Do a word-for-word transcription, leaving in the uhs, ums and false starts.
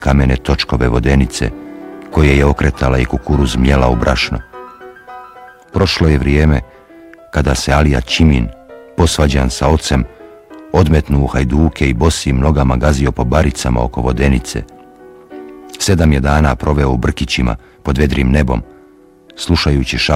kamene točkove vodenice, koje je okretala i kukuruz mljela u brašno. Prošlo je vrijeme kada se Alija Čimin, posvađan sa ocem, odmetnu u hajduke i bosim nogama gazio po baricama oko vodenice. Sedam je dana proveo u Brkićima pod vedrim nebom, slušajući šapu